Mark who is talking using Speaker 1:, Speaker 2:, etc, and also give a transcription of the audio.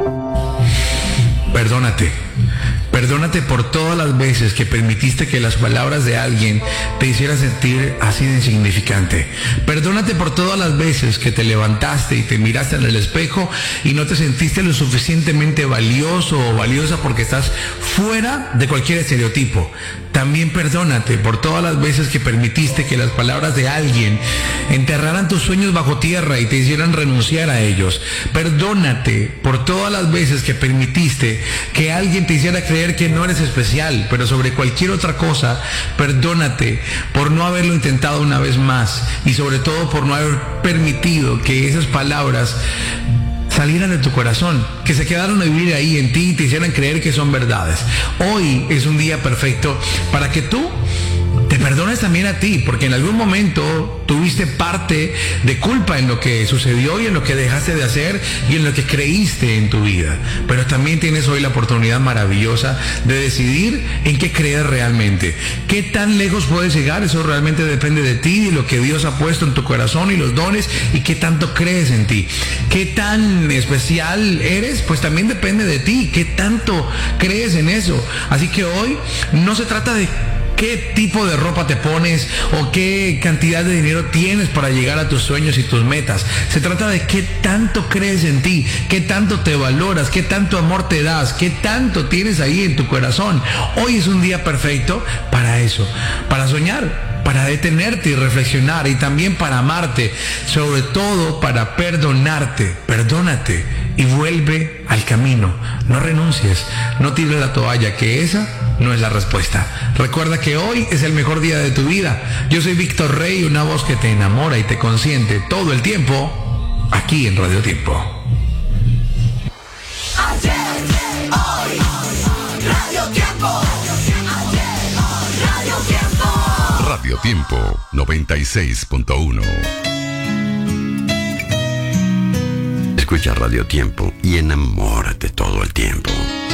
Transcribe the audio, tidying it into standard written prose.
Speaker 1: Perdónate. Perdónate por todas las veces que permitiste que las palabras de alguien te hicieran sentir así de insignificante. Perdónate por todas las veces que te levantaste y te miraste en el espejo y no te sentiste lo suficientemente valioso o valiosa porque estás fuera de cualquier estereotipo. También perdónate por todas las veces que permitiste que las palabras de alguien enterraran tus sueños bajo tierra y te hicieran renunciar a ellos. Perdónate por todas las veces que permitiste que alguien te hiciera creer que no eres especial, pero sobre cualquier otra cosa, perdónate por no haberlo intentado una vez más y sobre todo por no haber permitido que esas palabras salieran de tu corazón, que se quedaron a vivir ahí en ti y te hicieran creer que son verdades. Hoy es un día perfecto para que tú te perdones también a ti, porque en algún momento tuviste parte de culpa en lo que sucedió y en lo que dejaste de hacer y en lo que creíste en tu vida. Pero también tienes hoy la oportunidad maravillosa de decidir en qué creer realmente. ¿Qué tan lejos puedes llegar? Eso realmente depende de ti, de lo que Dios ha puesto en tu corazón y los dones y qué tanto crees en ti. ¿Qué tan especial eres? Pues también depende de ti. ¿Qué tanto crees en eso? Así que hoy no se trata de qué tipo de ropa te pones o qué cantidad de dinero tienes para llegar a tus sueños y tus metas. Se trata de qué tanto crees en ti, qué tanto te valoras, qué tanto amor te das, qué tanto tienes ahí en tu corazón. Hoy es un día perfecto para eso, para soñar, para detenerte y reflexionar y también para amarte, sobre todo para perdonarte. Perdónate y vuelve al camino. No renuncies, no tires la toalla, que esa no es la respuesta. Recuerda que hoy es el mejor día de tu vida. Yo soy Víctor Rey, una voz que te enamora y te consiente todo el tiempo, aquí en Radio Tiempo.
Speaker 2: Ayer, hoy, Radio Tiempo. Ayer, hoy, Radio Tiempo.
Speaker 3: Radio Tiempo 96.1. Escucha Radio Tiempo y enamórate todo el tiempo.